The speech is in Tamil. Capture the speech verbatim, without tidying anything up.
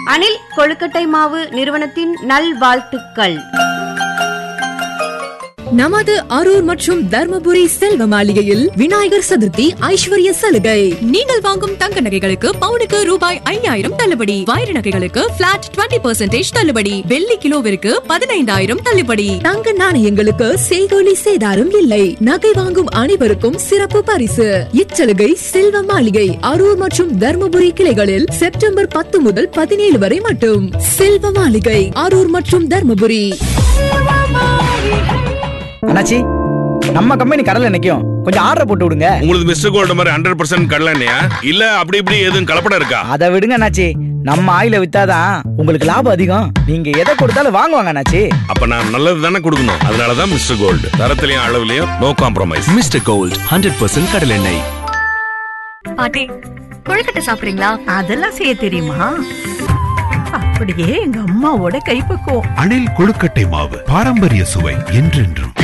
அணில் கொழுக்கட்டை மாவு நிறுவனத்தின் நல்வாழ்த்துக்கள். நமது அரூர் மற்றும் தர்மபுரி செல்வ மாளிகையில் விநாயகர் சதுர்த்தி ஐஸ்வர்ய சலுகை. நீங்கள் வாங்கும் தங்க நகைகளுக்கு பவுனுக்கு ரூபாய் ஐயாயிரம் தள்ளுபடி, வைர நகைகளுக்கு பிளாட் இருபது பர்சன்டேஜ் தள்ளுபடி, வெள்ளி கிலோவிற்கு பதினைந்தாயிரம் தள்ளுபடி, தங்க நாணயங்களுக்கு செய்கூலி சேதாரம் இல்லை. நகை வாங்கும் அனைவருக்கும் சிறப்பு பரிசு. இச்சலுகை செல்வ மாளிகை அரூர் மற்றும் தர்மபுரி கிளைகளில் செப்டம்பர் பத்து முதல் பதினேழு வரை மட்டும். செல்வ மாளிகை அரூர் மற்றும் தர்மபுரி. அண்ணாச்சி, நம்ம கம்பெனி கடலை நிக்கும், கொஞ்சம் ஆர்டர் போட்டு விடுங்க. உங்களுக்கு மிஸ்டர் கோல்ட் மாதிரி ஹண்ட்ரட் பர்சன்ட் கடலை எண்ணெயா இல்ல அப்படி இப்படி எதுவும் கலப்படம் இருக்கா? அதை விடுங்க அண்ணாச்சி, நம்ம ஆயில வித்தாதான் உங்களுக்கு லாபம் அதிகம். நீங்க எதை கொடுத்தாலும் வாங்குவாங்க அண்ணாச்சி. அப்ப நான் நல்லது தானே கொடுக்கணும். அதனாலதான் mister gold, தரத்திலையும் அளவுலயும் no compromise. Mister gold hundred percent கடலை எண்ணெய். பாட்டி, கொழுக்கட்டை சாப்பிடுறீங்களா? அதெல்லாம் செய்ய தெரியுமா? அப்படியே எங்க அம்மாவோட கைப்பக்குவம். அணில் கொழுக்கட்டை மாவு, பாரம்பரிய சுவை என்றென்றும்.